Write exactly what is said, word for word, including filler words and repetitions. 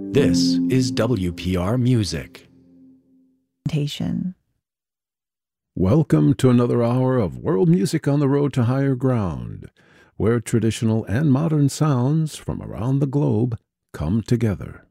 This is W P R Music. Welcome to another hour of world music on the road to higher ground, where traditional and modern sounds from around the globe come together.